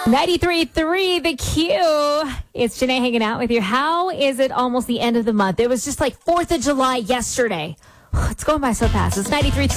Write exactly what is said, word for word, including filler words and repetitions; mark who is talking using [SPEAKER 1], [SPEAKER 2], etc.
[SPEAKER 1] ninety-three point three The Q. It's Janae hanging out with you. How is it almost the end of the month? It was just like fourth of July yesterday. It's going by so fast. It's ninety-three point three